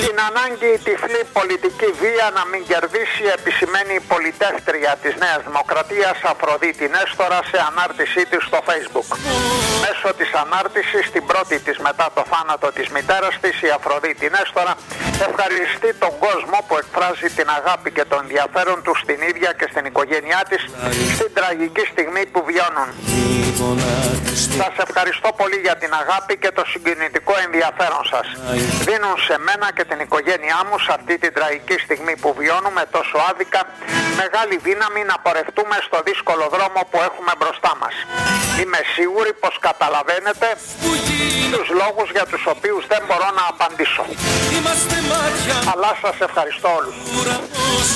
Την ανάγκη η τυφλή πολιτική βία να μην κερδίσει επισημαίνει η πολιτεύτρια της Νέας Δημοκρατίας Αφροδίτη Νέστορα σε ανάρτησή της στο Facebook. Μέσω της ανάρτησης, την πρώτη της μετά το θάνατο της μητέρας της, η Αφροδίτη Νέστορα ευχαριστεί τον κόσμο που εκφράζει την αγάπη και το ενδιαφέρον του στην ίδια και στην οικογένειά της στην τραγική στιγμή που βιώνουν. Σας ευχαριστώ πολύ για την αγάπη και το συγκινητικό ενδιαφέρον σας. Δίνουν σε μένα και την οικογένειά μου σε αυτή την τραγική στιγμή που βιώνουμε τόσο άδικα μεγάλη δύναμη να πορευτούμε στο δύσκολο δρόμο που έχουμε μπροστά μας. Είμαι σίγουρη πως καταλαβαίνετε τους λόγους για τους οποίους δεν μπορώ να απαντήσω. Αλλά σας ευχαριστώ όλους.